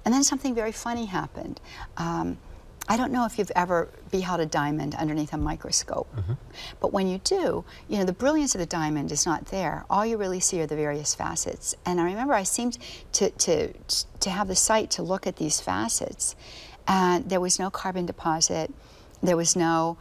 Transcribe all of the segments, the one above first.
And then something very funny happened. I don't know if you've ever beheld a diamond underneath a microscope, but when you do, you know, the brilliance of the diamond is not there. All you really see are the various facets. And I remember I seemed to have the sight to look at these facets, and there was no carbon deposit, there was no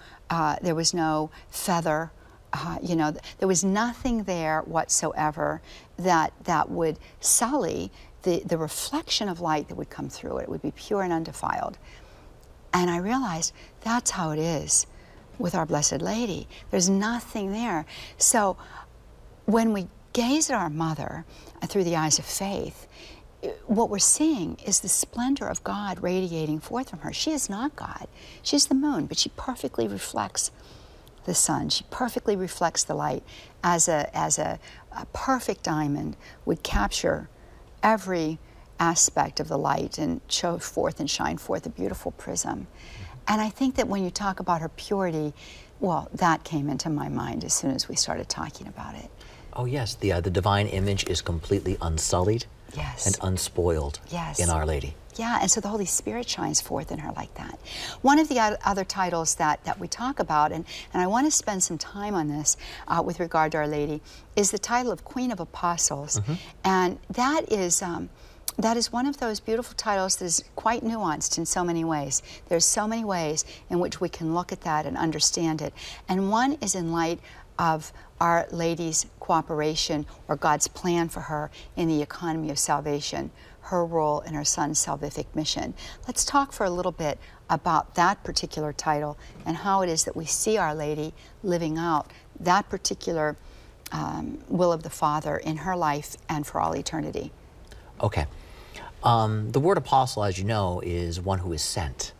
feather, you know, there was nothing there whatsoever that would sully the reflection of light that would come through it. It would be pure and undefiled. And I realized that's how it is with our Blessed Lady. There's nothing there. So when we gaze at our mother through the eyes of faith, what we're seeing is the splendor of God radiating forth from her. She is not God. She's the moon, but she perfectly reflects the sun. She perfectly reflects the light as a perfect diamond would capture every aspect of the light and show forth and shine forth a beautiful prism. And I think that when you talk about her purity, well, that came into my mind as soon as we started talking about it. Oh yes, the divine image is completely unsullied, yes, and unspoiled, yes, in Our Lady. Yeah, and so the Holy Spirit shines forth in her like that. One of the other titles that we talk about, and I want to spend some time on this with regard to Our Lady, is the title of Queen of Apostles. And that is one of those beautiful titles that is quite nuanced in so many ways. There's so many ways in which we can look at that and understand it. And one is in light of Our Lady's cooperation or God's plan for her in the economy of salvation, her role in her son's salvific mission. Let's talk for a little bit about that particular title and how it is that we see Our Lady living out that particular will of the Father in her life and for all eternity. Okay. The word apostle, as you know, is one who is sent.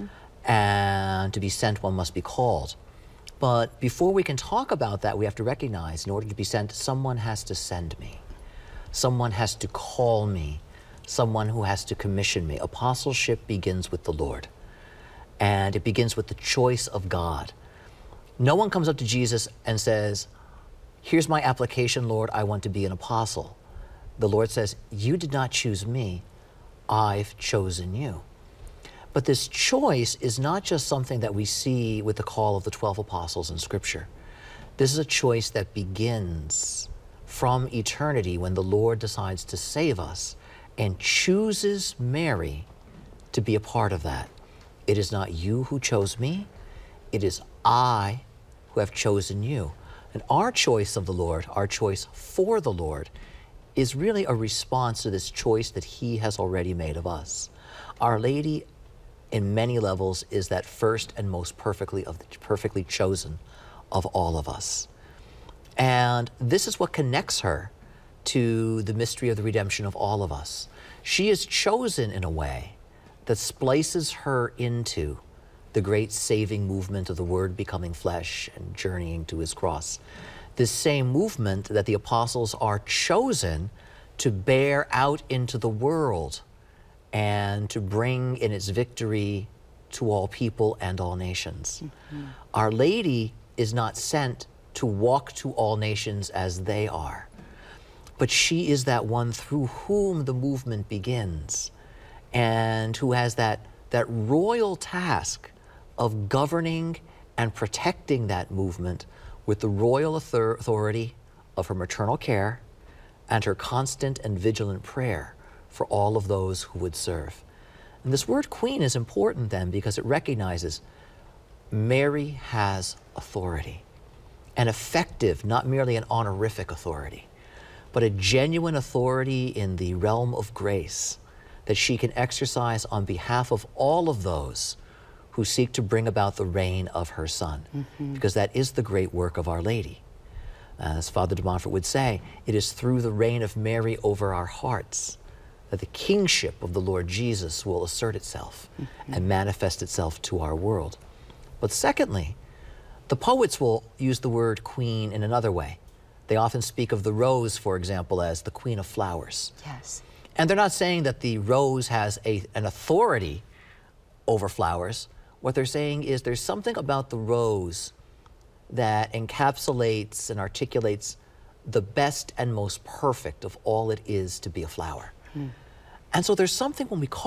And to be sent, one must be called. But before we can talk about that, we have to recognize, in order to be sent, someone has to send me. Someone has to call me. Someone who has to commission me. Apostleship begins with the Lord. And it begins with the choice of God. No one comes up to Jesus and says, here's my application, Lord, I want to be an apostle. The Lord says, you did not choose me, I've chosen you. But this choice is not just something that we see with the call of the 12 apostles in Scripture. This is a choice that begins from eternity when the Lord decides to save us and chooses Mary to be a part of that. It is not you who chose me, it is I who have chosen you. And our choice of the Lord, our choice for the Lord, is really a response to this choice that He has already made of us. Our Lady, in many levels, is that first and most perfectly chosen of all of us. And this is what connects her to the mystery of the redemption of all of us. She is chosen in a way that splices her into the great saving movement of the Word becoming flesh and journeying to His cross. This same movement that the apostles are chosen to bear out into the world and to bring in its victory to all people and all nations. Our Lady is not sent to walk to all nations as they are, but she is that one through whom the movement begins and who has that royal task of governing and protecting that movement with the royal authority of her maternal care and her constant and vigilant prayer for all of those who would serve. And this word queen is important then because it recognizes Mary has authority, an effective, not merely an honorific authority, but a genuine authority in the realm of grace that she can exercise on behalf of all of those who seek to bring about the reign of her Son, because that is the great work of Our Lady. As Father de Montfort would say, it is through the reign of Mary over our hearts that the kingship of the Lord Jesus will assert itself and manifest itself to our world. But secondly, the poets will use the word queen in another way. They often speak of the rose, for example, as the queen of flowers. Yes. And they're not saying that the rose has an authority over flowers. What they're saying is there's something about the rose that encapsulates and articulates the best and most perfect of all it is to be a flower. And so there's something when we call